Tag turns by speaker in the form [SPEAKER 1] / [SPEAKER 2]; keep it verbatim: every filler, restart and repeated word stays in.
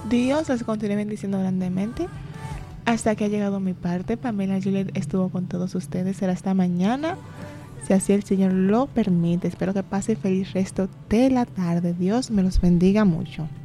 [SPEAKER 1] Dios les continúe bendiciendo grandemente. Hasta que ha llegado mi parte. Pamela Juliet estuvo con todos ustedes. Será hasta mañana, si así el Señor lo permite. Espero que pase feliz resto de la tarde. Dios me los bendiga mucho.